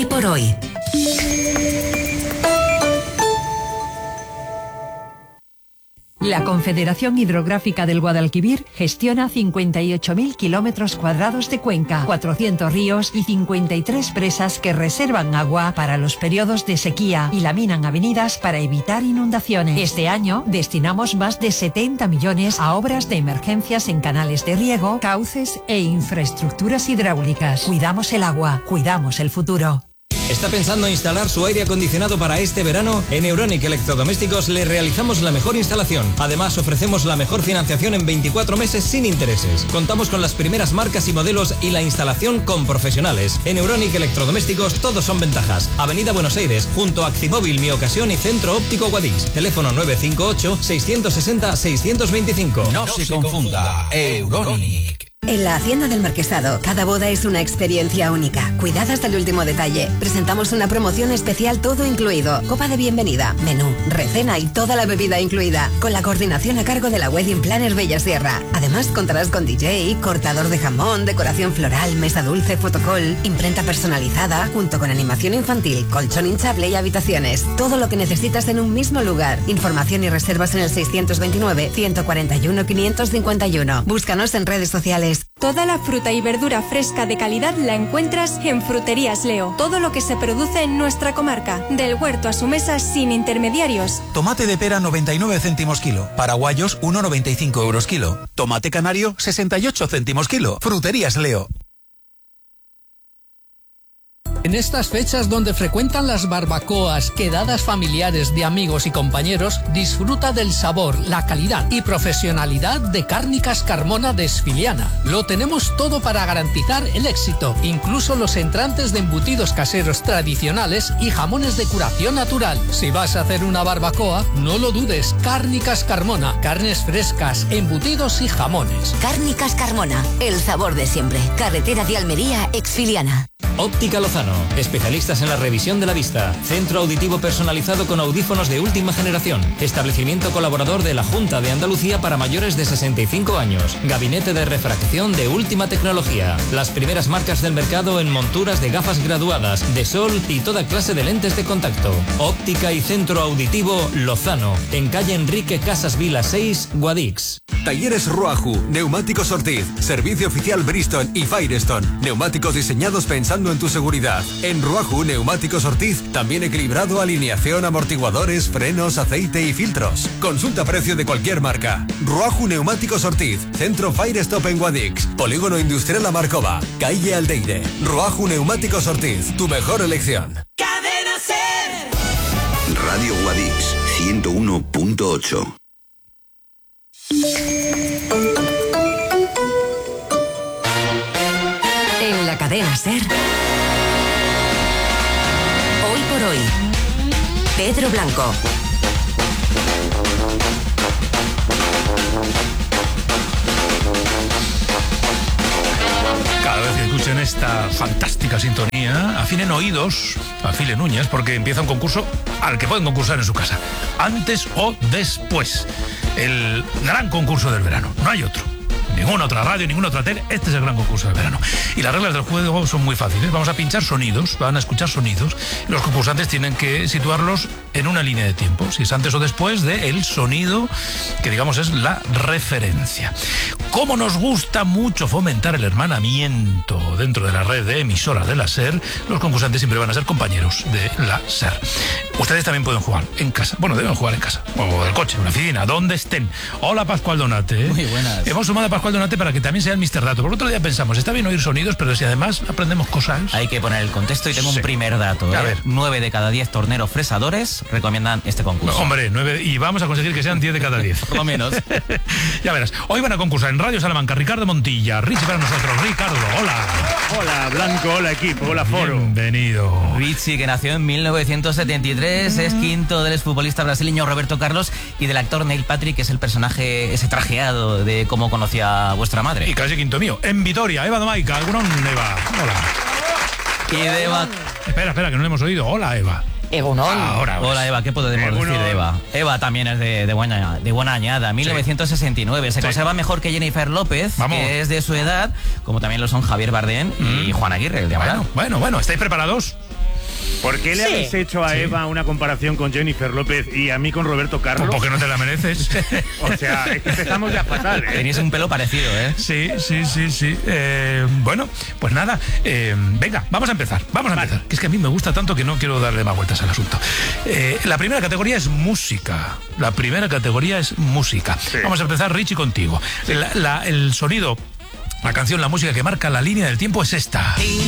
por hoy. La Confederación Hidrográfica del Guadalquivir gestiona 58.000 kilómetros cuadrados de cuenca, 400 ríos y 53 presas que reservan agua para los periodos de sequía y laminan avenidas para evitar inundaciones. Este año destinamos más de 70 millones a obras de emergencias en canales de riego, cauces e infraestructuras hidráulicas. Cuidamos el agua, cuidamos el futuro. ¿Está pensando en instalar su aire acondicionado para este verano? En Euronic Electrodomésticos le realizamos la mejor instalación. Además, ofrecemos la mejor financiación en 24 meses sin intereses. Contamos con las primeras marcas y modelos y la instalación con profesionales. En Euronic Electrodomésticos todos son ventajas. Avenida Buenos Aires, junto a Actimóvil, Mi Ocasión y Centro Óptico Guadix. Teléfono 958-660-625. No se confunda. Euronic. En la Hacienda del Marquesado, cada boda es una experiencia única, cuidada hasta el último detalle. Presentamos una promoción especial todo incluido, copa de bienvenida, menú, recena y toda la bebida incluida, con la coordinación a cargo de la Wedding Planner Bella Sierra. Además contarás con DJ, cortador de jamón, decoración floral, mesa dulce, fotocall, imprenta personalizada, junto con animación infantil, colchón hinchable y habitaciones. Todo lo que necesitas en un mismo lugar. Información y reservas en el 629-141-551. Búscanos en redes sociales. Toda la fruta y verdura fresca de calidad la encuentras en Fruterías Leo. Todo lo que se produce en nuestra comarca, del huerto a su mesa sin intermediarios. Tomate de pera 99 céntimos kilo. Paraguayos 1,95 euros kilo. Tomate canario 68 céntimos kilo. Fruterías Leo. En estas fechas donde frecuentan las barbacoas, quedadas familiares de amigos y compañeros, disfruta del sabor, la calidad y profesionalidad de Cárnicas Carmona de Esfiliana. Lo tenemos todo para garantizar el éxito, incluso los entrantes de embutidos caseros tradicionales y jamones de curación natural. Si vas a hacer una barbacoa, no lo dudes, Cárnicas Carmona, carnes frescas, embutidos y jamones. Cárnicas Carmona, el sabor de siempre. Carretera de Almería, Exfiliana. Óptica Lozano, especialistas en la revisión de la vista. Centro auditivo personalizado con audífonos de última generación. Establecimiento colaborador de la Junta de Andalucía para mayores de 65 años. Gabinete de refracción de última tecnología. Las primeras marcas del mercado en monturas de gafas graduadas, de sol y toda clase de lentes de contacto. Óptica y Centro Auditivo Lozano, en calle Enrique Casas Vila 6, Guadix. Talleres Ruaju, Neumáticos Ortiz, Servicio Oficial Bristol y Firestone. Neumáticos diseñados pensando en tu seguridad. En Ruaju Neumáticos Ortiz, también equilibrado alineación, amortiguadores, frenos, aceite y filtros. Consulta precio de cualquier marca. Ruaju Neumáticos Ortiz, Centro Firestop en Guadix, Polígono Industrial Amarcova, calle Aldeire. Ruaju Neumáticos Ortiz, tu mejor elección. Cadena Ser. Radio Guadix 101.8. En la cadena Ser. Hoy por hoy. Pedro Blanco. Cada vez que escuchen esta fantástica sintonía, afinen oídos, afilen uñas, porque empieza un concurso al que pueden concursar en su casa, antes o después. El gran concurso del verano, no hay otro. Ninguna otra radio, ninguna otra tele, este es el gran concurso del verano. Y las reglas del juego son muy fáciles. Vamos a pinchar sonidos, van a escuchar sonidos. Los concursantes tienen que situarlos en una línea de tiempo, si es antes o después del sonido que digamos es la referencia. Como nos gusta mucho fomentar el hermanamiento dentro de la red de emisoras de la SER, los concursantes siempre van a ser compañeros de la SER. Ustedes también pueden jugar en casa. Bueno, deben jugar en casa, o del coche, en la oficina, donde estén. Hola, Pascual Donate. Muy buenas. Hemos sumado a Pascual Donate para que también sea el Mr. Dato. Por otro día pensamos, está bien oír sonidos, pero si además aprendemos cosas... Hay que poner el contexto y tengo un primer dato. A ver. 9 de cada 10 torneros fresadores recomiendan este concurso. Hombre, 9, y vamos a conseguir que sean 10 de cada 10. Por lo menos. Ya verás. Hoy van a concursar en Radio Salamanca Ricardo Montilla. Richie para nosotros. Ricardo, hola. Hola, Blanco, hola equipo, hola Foro. Bienvenido. Richie, que nació en 1973, es quinto del exfutbolista brasileño Roberto Carlos y del actor Neil Patrick, que es el personaje ese trajeado de Cómo conocí a vuestra madre. Y casi quinto mío. En Vitoria, Eva Domaica. ¿Alguno? Eva. Hola. Y de Eva... Espera, que no le hemos oído. Hola, Eva. Ahora. Hola, Eva, ¿qué podemos decir de Eva? Eva también es de buena añada, 1969. Se conserva mejor que Jennifer López, que es de su edad, como también lo son Javier Bardem y Juan Aguirre, el de Amarano. Bueno, ¿estáis preparados? ¿Por qué le habéis hecho a Eva una comparación con Jennifer López y a mí con Roberto Carlos? Pues porque no te la mereces. O sea, es que empezamos ya fatal, ¿eh? Tenías un pelo parecido, ¿eh? Sí. Bueno, pues nada, venga, vamos a empezar. Que es que a mí me gusta tanto que no quiero darle más vueltas al asunto. La primera categoría es música. Sí. Vamos a empezar, Richie, contigo. El sonido, la canción, la música que marca la línea del tiempo es esta.